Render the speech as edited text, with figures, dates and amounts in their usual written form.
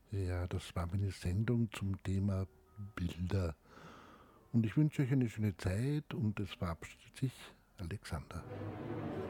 Ja, das war meine Sendung zum Thema Bilder. Und ich wünsche euch eine schöne Zeit und es verabschiedet sich Alexander.